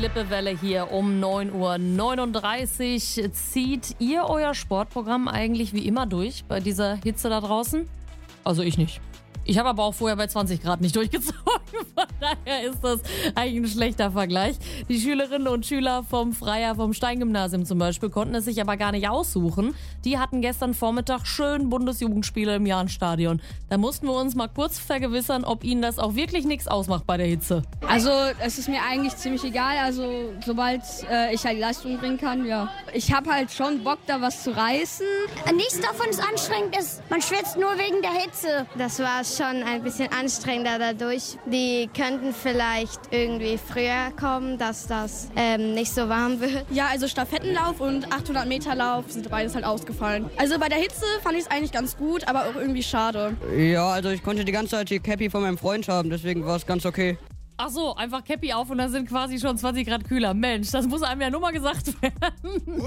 Lippewelle hier um 9:39 Uhr. Zieht ihr euer Sportprogramm eigentlich wie immer durch bei dieser Hitze da draußen? Also ich nicht. Ich habe aber auch vorher bei 20 Grad nicht durchgezogen, von daher ist das eigentlich ein schlechter Vergleich. Die Schülerinnen und Schüler vom Freier, vom Steingymnasium zum Beispiel, konnten es sich aber gar nicht aussuchen. Die hatten gestern Vormittag schön Bundesjugendspiele im Jahnstadion. Da mussten wir uns mal kurz vergewissern, ob ihnen das auch wirklich nichts ausmacht bei der Hitze. Also es ist mir eigentlich ziemlich egal, also sobald ich halt Leistung bringen kann, ja. Ich habe halt schon Bock, da was zu reißen. Nichts davon ist anstrengend, man schwitzt nur wegen der Hitze. Das war schon ein bisschen anstrengender dadurch. Die könnten vielleicht irgendwie früher kommen, dass das nicht so warm wird. Ja, also Stafettenlauf und 800-Meter-Lauf sind beides halt ausgefallen. Also bei der Hitze fand ich es eigentlich ganz gut, aber auch irgendwie schade. Ja, also ich konnte die ganze Zeit die Cappy von meinem Freund haben, deswegen war es ganz okay. Ach so, einfach Cappy auf und dann sind quasi schon 20 Grad kühler. Mensch, das muss einem ja nur mal gesagt werden.